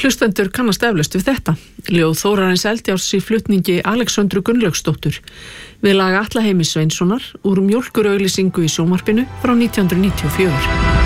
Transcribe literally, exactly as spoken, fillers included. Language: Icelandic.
Hlustendur kannast eflaust við þetta. Ljóð Þórarins Eldjárs í flutningi Alexöndru Gunnlaugsdóttur við lag Atla Heimis Sveinssonar úr mjólkurauglýsingu í sjónvarpinu frá nítján hundruð níutíu og fjögur.